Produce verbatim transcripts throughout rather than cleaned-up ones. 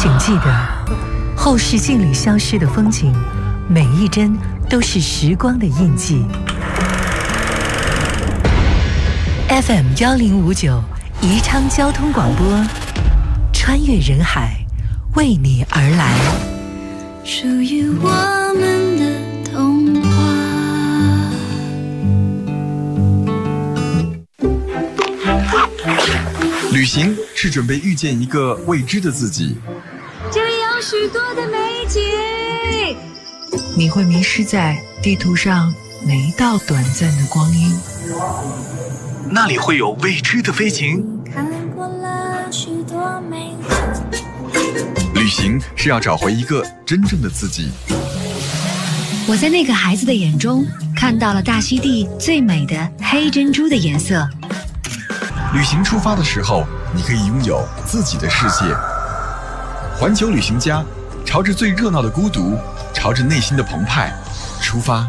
请记得，后视镜里消失的风景，每一帧都是时光的印记。F M 幺零五九宜昌交通广播，穿越人海，为你而来， 属于我们的童话。 旅行是准备遇见一个未知的自己， 这里有许多的美景， 你会迷失在地图上每一道短暂的光阴。 那里会有未知的飞行。 看过了许多美景， 旅行是要找回一个真正的自己。 我在那个孩子的眼中看到了大溪地最美的黑珍珠的颜色。 旅行出发的时候，你可以拥有自己的世界。环球旅行家，朝着最热闹的孤独，朝着内心的澎湃出发。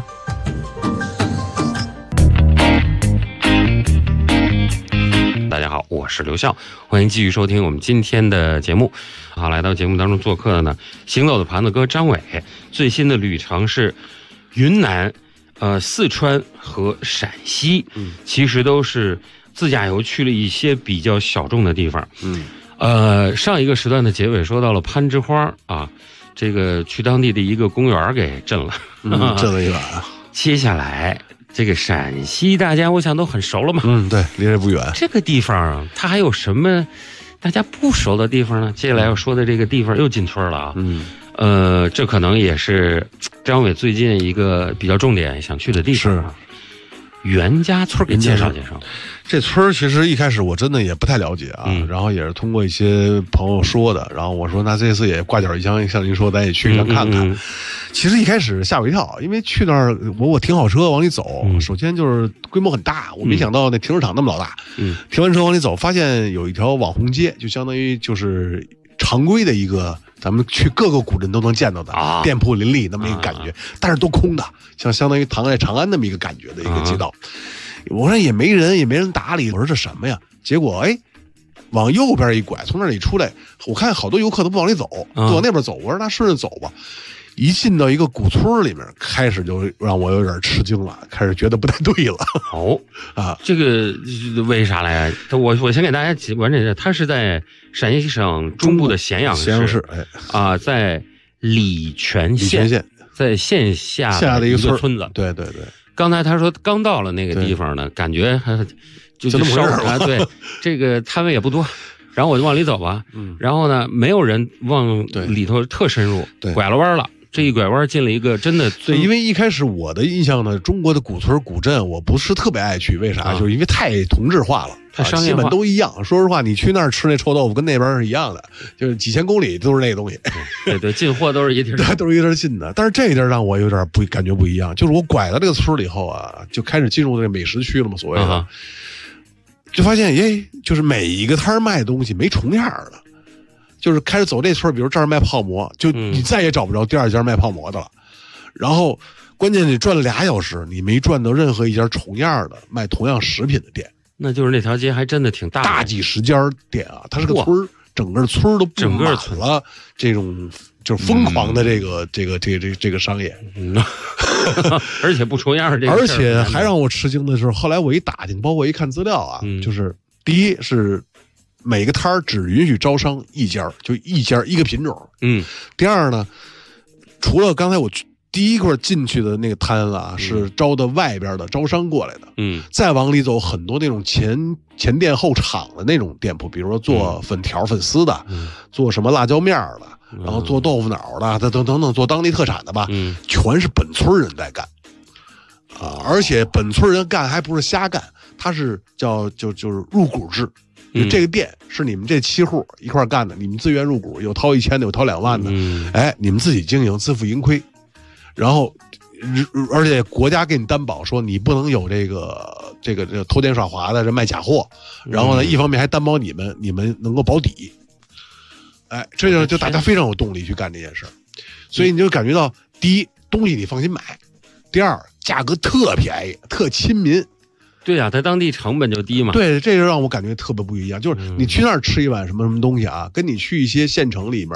大家好，我是刘笑，欢迎继续收听我们今天的节目。好，来到节目当中做客的呢，行走的盘子哥张伟，最新的旅程是云南、呃四川和陕西，嗯，其实都是自驾游去了一些比较小众的地方，嗯，呃，上一个时段的结尾说到了攀枝花啊，这个去当地的一个公园给震了， 嗯，震了一把。 接下来这个陕西大家我想都很熟了嘛， 嗯，对，离这不远。 这个地方它还有什么大家不熟的地方呢？接下来要说的这个地方又进村了啊，嗯，呃，这可能也是张伟最近一个比较重点想去的地方啊。袁家村给介绍介绍。 这村其实一开始我真的也不太了解啊，嗯、然后也是通过一些朋友说的，然后我说那这次也挂角一箱，像您说咱也去一趟看看。嗯嗯嗯，其实一开始吓我一跳，因为去那儿我我停好车往里走，嗯、首先就是规模很大，我没想到那停车场那么老大。嗯，停完车往里走，发现有一条网红街，就相当于就是常规的一个。咱们去各个古镇都能见到的、啊、店铺林立那么一个感觉、啊、但是都空的，像相当于唐代长安那么一个感觉的一个街道、啊、我说也没人也没人打理，我说这什么呀，结果哎往右边一拐，从那里出来，我看好多游客都不往里走、啊、都往那边走，我说那顺着走吧，一进到一个古村里面，开始就让我有点吃惊了，开始觉得不太对了。 哦啊，这个为啥来？我我先给大家完整一下，它是在陕西省中部的咸阳市， 咸阳市，哎啊，在礼泉县， 县在县下下的一个村村子。 对对对， 刚才他说刚到了那个地方呢，感觉还就就那么回事啊，对，这个摊位也不多。然后我就往里走吧，嗯，然后呢，没有人往里头特深入， 对， 拐了弯了。这一拐弯进了一个真的对，因为一开始我的印象呢，中国的古村古镇我不是特别爱去，为啥？啊、就是因为太同质化了， 太商业化， 基本都一样。说实话，你去那儿吃那臭豆腐跟那边是一样的，就是几千公里都是那个东西。 对对，进货都是一地儿， 对，都是一地儿进的。但是这一地儿让我有点不感觉不一样，就是我拐到这个村里以后啊，就开始进入这个美食区了嘛，所谓的，啊、就发现耶，就是每一个摊卖的东西没重样的。就是开始走这村，比如这儿卖泡馍，就你再也找不着第二家卖泡馍的了。嗯、然后，关键你转了俩小时，你没转到任何一家重样的卖同样食品的店。 那就是那条街还真的挺大的， 大几十家店啊，它是个村，整个村都布满了这种就是疯狂的这个、嗯、这个这个这个这个商业， 嗯、而且不重样这个， 而且还让我吃惊的是，后来我一打听，包括一看资料啊，嗯、就是第一是。每个摊儿只允许招商一家，就一家一个品种。嗯，第二呢，除了刚才我第一块进去的那个摊啊，嗯、是招的外边的招商过来的。嗯，再往里走，很多那种前前店后厂的那种店铺，比如说做粉条、粉丝的，嗯、做什么辣椒面的，嗯、然后做豆腐脑的，等等等等，做当地特产的吧，嗯、全是本村人在干。啊，而且本村人干还不是瞎干，他是叫就就是入股制。就这个店是你们这七户一块干的，你们自愿入股，有掏一千的，有掏两万的，嗯、哎，你们自己经营，自负盈亏。然后，而且国家给你担保说你不能有这个这个这个偷奸耍滑的，这卖假货。然后呢，一方面还担保你们你们能够保底。哎，这就就大家非常有动力去干这件事儿，所以你就感觉到，第一，东西你放心买；第二，价格特便宜，特亲民。 对呀、啊，它当地成本就低嘛。 对，这就让我感觉特别不一样。就是你去那儿吃一碗什么什么东西啊，跟你去一些县城里面